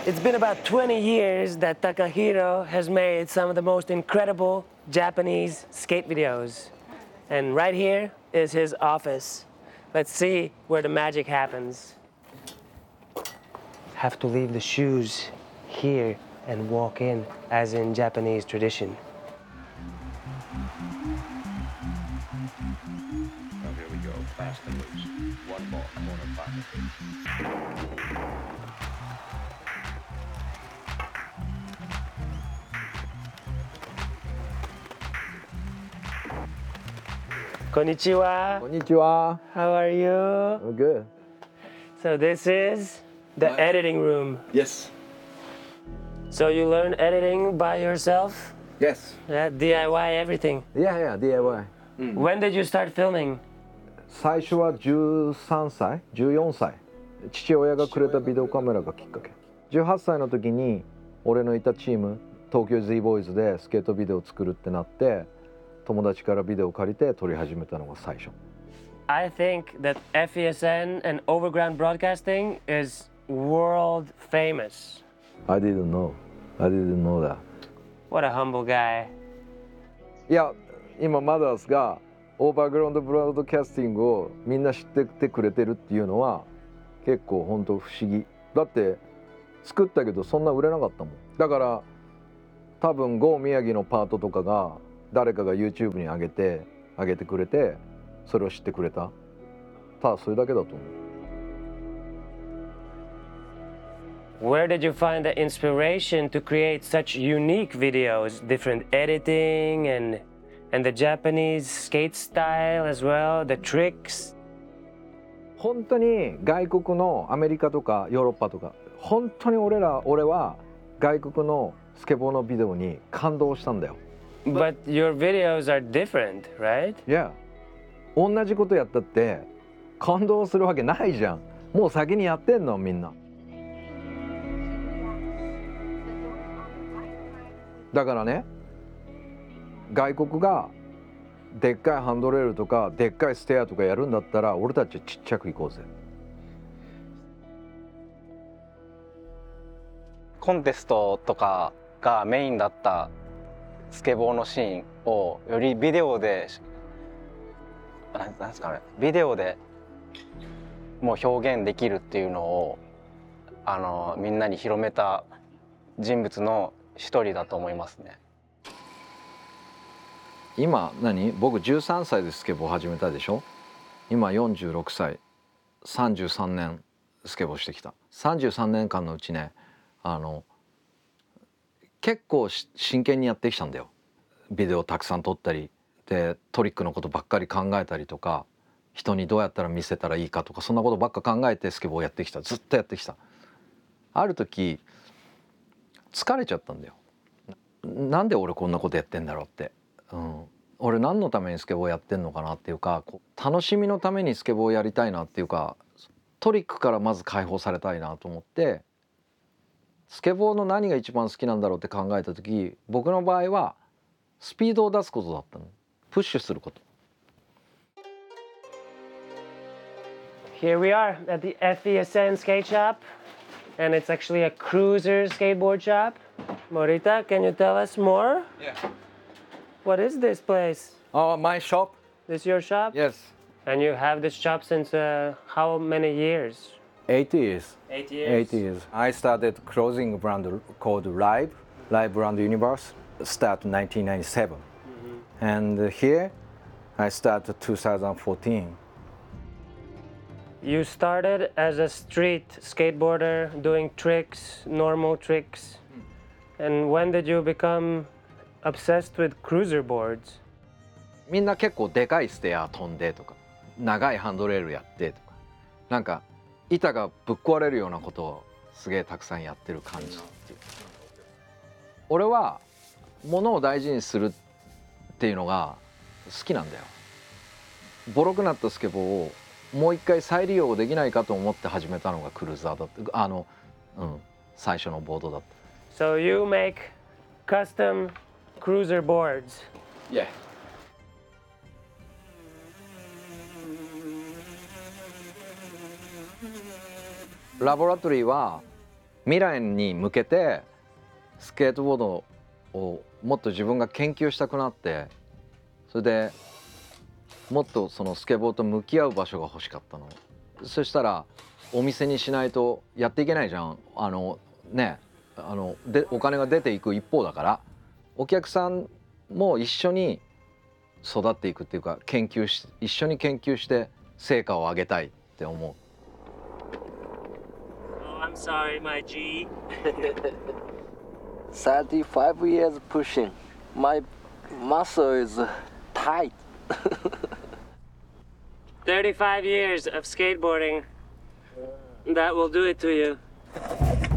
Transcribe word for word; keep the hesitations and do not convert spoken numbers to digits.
It's been about twenty years that Takahiro has made some of the most incredible Japanese skate videos. And right here is his office. Let's see where the magic happens. Have to leave the shoes here and walk in, as in Japanese tradition. Oh, here we go, fast and loose. One ball, corner pocket. Konnichiwa. こんにちは。 How are you? I'm good. So this is the What? editing room. Yes. So you learn editing by yourself? Yes. Yeah, D I Y everything. Yeah, yeah, ディーアイワイ。 When did you start filming? 最初はじゅうさんさい、じゅうよんさい。父親がくれたビデオカメラがきっかけ。じゅうはっさいの時に俺のいたチーム、東京 Z ボーイズでスケートビデオを作るってなって、友達からビデオを借りて撮り始めたのが最初。 I think that F E S N and Overground Broadcasting is world famous. I didn't know. I didn't know that. What a humble guy. いや、今マダースがオーバーグラウンドブロードキャスティングをみんな知っててくれてるっていうのは結構本当不思議。だって作ったけどそんな売れなかったもん。だから多分ゴー宮城のパートとかが誰かが YouTube に上げて上げてくれてそれを知ってくれた。ただそれだけだと思う。 Where did you find the inspiration to create such unique videos, different editing and and the Japanese skate style as well, the tricks? 本当に外国のアメリカとかヨーロッパとか本当に俺ら俺は外国のスケボーのビデオに感動したんだよ。 But your videos are different, right? いや、同じことやったって感動するわけないじゃん。もう先にやってんのみんな。だからね、外国がでっかいハンドレールとかでっかいステアとかやるんだったら俺たちちっちゃく行こうぜ。 コンテストとかがメインだったスケボーのシーンをよりビデオでなんなんですかね、ビデオでもう表現できるっていうのをあのみんなに広めた人物の一人だと思いますね。 今何僕じゅうさんさいでスケボー始めたでしょ。今よんじゅうろくさい、さんじゅうさんねんスケボーしてきた。さんじゅうさんねんかんのうちね、あの結構真剣にやってきたんだよ。ビデオたくさん撮ったりでトリックのことばっかり考えたりとか、人にどうやったら見せたらいいかとかそんなことばっか考えてスケボーをやってきた。ずっとやってきた。ある時疲れちゃったんだよ。なんで俺こんなことやってんだろうって、うん、俺何のためにスケボーやってんのかなっていうか、こう楽しみのためにスケボーをやりたいなっていうか、トリックからまず解放されたいなと思って、スケボーの何が一番好きなんだろうって考えた時、僕の場合はスピードを出すことだったの。プッシュすること。 Here we are at the F E S N skate shop, and it's actually a cruiser skateboard shop. Morita, can you tell us more? Yeah. What is this place? Oh, my shop? This your shop? Yes. And you have this shop since uh, how many years? Eight years. Eight years. Eight years. I started clothing brand called Live, Live Brand Universe, start nineteen ninety-seven. Mm-hmm. And here I started two thousand fourteen. You started as a street skateboarder doing tricks, normal tricks. And when did you become obsessed with cruiser boards? みんな結構でかいステア飛んでとか、長いハンドレールやってとか、なんか板がぶっ壊れるようなことをすげえたくさんやってる感じっていう。俺は物を大事にするっていうのが好きなんだよ。ボロくなったスケボーをもう一回再利用できないかと思って始めたのがクルーザーだって、あの、うん、最初のボードだった。 So you make custom cruiser boards? Yeah. ラボラトリーは未来に向けてスケートボードをもっと自分が研究したくなって、それでもっとそのスケボーと向き合う場所が欲しかったの。そしたらお店にしないとやっていけないじゃん。あのね、あのでお金が出ていく一方だから、お客さんも一緒に育っていくっていうか、研究し一緒に研究して成果を上げたいって思う。 Oh, I'm sorry, my G. thirty-five years pushing. My muscle is tight. thirty-five years of skateboarding. That will do it to you.